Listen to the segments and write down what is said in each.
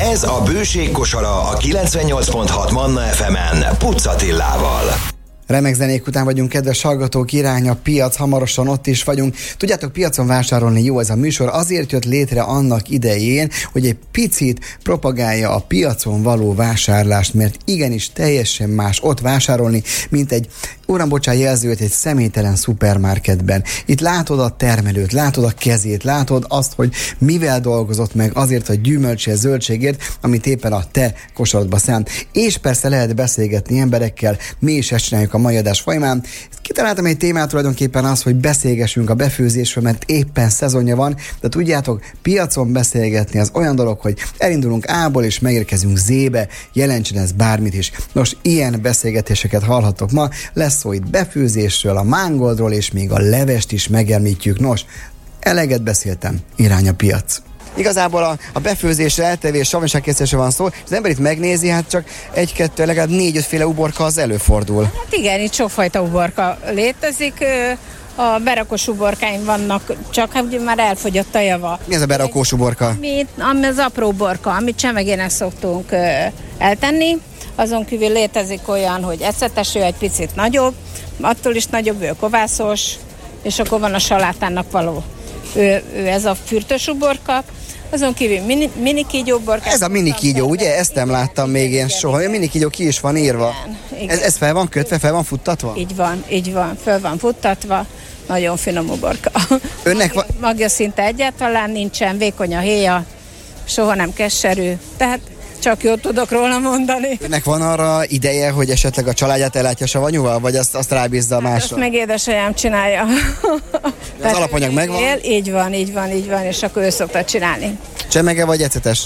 Ez a Bőség kosara a 98.6 Manna FM-en Pucz Attilával. Remek zenék után vagyunk, kedves hallgatók, irány a piac, hamarosan ott is vagyunk. Tudjátok, piacon vásárolni jó ez a műsor, azért jött létre annak idején, hogy egy picit propagálja a piacon való vásárlást, mert igenis teljesen más ott vásárolni, mint egy, uram, bocsánat, jelzőt egy személytelen szupermarketben. Itt látod a termelőt, látod a kezét, látod azt, hogy mivel dolgozott meg azért a gyümölcsért, zöldségért, amit éppen a te kosarodba szánt. És persze lehet beszélgetni emberekkel, mi is ezt csináljuk a mai adás folyamán. Kitaláltam egy témát, tulajdonképpen az, hogy beszélgessünk a befőzésről, mert éppen szezonja van, de tudjátok, piacon beszélgetni az olyan dolog, hogy elindulunk A-ból és megérkezünk Z-be, jelentsen ez bármit is. Nos, ilyen beszélgetéseket hallhattok ma, lesz szó itt befőzésről, a mángoldról, és még a levest is megemlítjük. Nos, eleget beszéltem, irány a piac. Igazából a befőzésre, eltevés, savanyságkészítésre van szó, és az ember itt megnézi, hát csak egy-kettő, legalább 4-5 féle uborka az előfordul. Hát igen, itt sokfajta uborka létezik. A berakós uborkáim vannak, csak hát már elfogyott a java. Mi ez a berakós uborka? Ami az apró uborka, amit csemegének szoktunk eltenni. Azon kívül létezik olyan, hogy eceteső, egy picit nagyobb, attól is nagyobb, ő kovászos, és akkor van a salátának való. Ez a fürtös uborka. Azon kívül mini kígyó uborka. Ez a mini kígyó, ugye? Ezt nem láttam még én soha. A mini kígyó ki is van írva. Igen. Ez fel van kötve, fel van futtatva? Így van, fel van futtatva. Nagyon finom uborka. Önnek magja szinte egyáltalán nincsen, vékony a héja, soha nem keserű, tehát csak jót tudok róla mondani. Önnek van arra ideje, hogy esetleg a családját ellátja savanyúval, vagy azt rábízza a másra? Azt meg édesanyám csinálja. Az alapanyag megvan? Így van, és akkor ő szokta csinálni. Csemege vagy ecetes?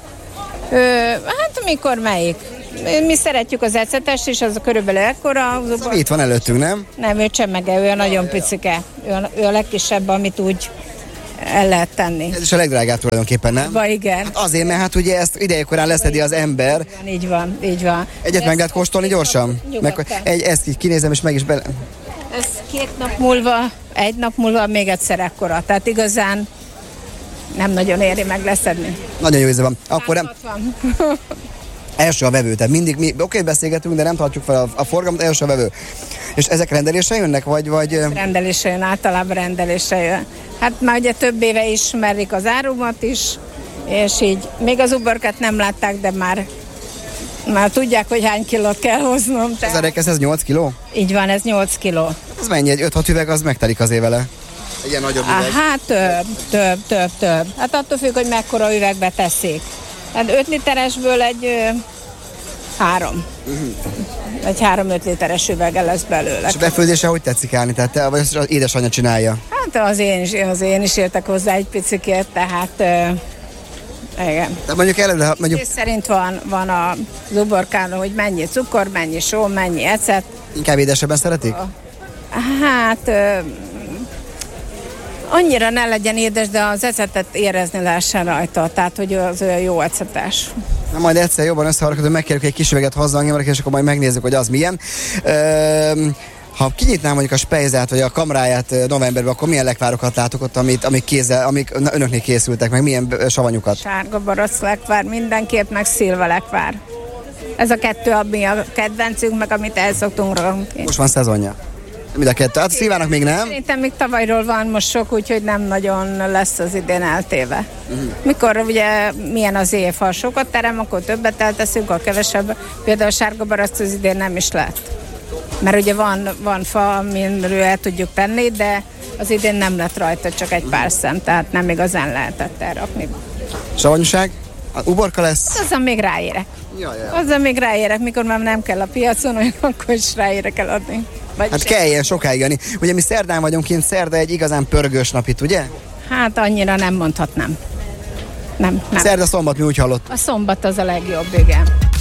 Hát mikor melyik? Mi szeretjük az ecetest, és az a körülbelül ekkora. Itt van előttünk, nem? Nem, ő csemege, ő a nagyon picike. Ő a legkisebb, amit úgy el lehet tenni. Ez is a legdrágább tulajdonképpen, nem? Igen. Hát azért, mert hát ugye ezt idejekorán leszedi az ember. Így van. Egyet meg lehet kóstolni gyorsan? Ezt így kinézem, és meg is bele... Ez 2 nap múlva, 1 nap múlva még egyszer ekkora. Tehát igazán nem nagyon éri meg leszedni. Nagyon jó íze van. Akkor nem... Első a vevő, tehát mindig mi beszélgetünk, de nem tartjuk fel a forgalmat, első a vevő. És ezek rendelésre jönnek, vagy... Rendelésre jön, általában rendelésre jön. Hát már ugye több éve ismerik az árumat is, és így még az uborkát nem látták, de már tudják, hogy hány kilót kell hoznom. Ez 8 kiló? Így van, ez 8 kiló. Ez mennyi? Egy 5-6 üveg az megtelik azért vele? Egy ilyen nagyobb üveg? Hát több. Hát attól függ, hogy mekkora üvegbe teszik. Hát 5 literesből egy 3. Egy 3-5 literes üvege lesz belőle. És a befőzése hogy tetszik állni? Tehát te, vagy az édesanyja csinálja? Hát az én is értek hozzá egy picikét, tehát igen. De mondjuk előre... És szerint van az uborkán, hogy mennyi cukor, mennyi só, mennyi ecet. Inkább édesebben szeretik? Hát... annyira ne legyen édes, de az ecetet érezni lehessen rajta, tehát hogy az olyan jó ecetes. Na majd egyszer jobban összeharapod, hogy megkérjük egy kis üveget hozzá a és akkor majd megnézzük, hogy az milyen. Ha kinyitnám mondjuk a spejzát vagy a kamráját novemberben, akkor milyen lekvárokat látok ott, amik önöknél készültek, meg milyen savanyukat? Sárga barack lekvár, mindenképp, meg szilva lekvár. Ez a 2, ami a kedvencünk, meg amit el szoktunk rakni. Most van szezonja. Mind a 2. Hát szilvának még nem? Szerintem még tavalyról van most sok, úgyhogy nem nagyon lesz az idén eltéve. Mikor ugye milyen az év, ha sokat terem, akkor többet elteszünk, ha kevesebb. Például a sárga barack az idén nem is lett. Mert ugye van fa, amiről el tudjuk tenni, de az idén nem lett rajta, csak egy pár szem, tehát nem igazán lehetett elrakni. Savanyúság? Uborka lesz? Azzal még ráérek. Azzal még ráérek, mikor már nem kell a piacon, akkor is ráérek eladni. Hát kell ilyen sokáig jönni. Ugye mi szerdán vagyunk kint, szerda egy igazán pörgős nap itt, ugye? Hát annyira nem mondhatnám. Nem. Szerda, szombat mi úgy hallott. A szombat az a legjobb, igen.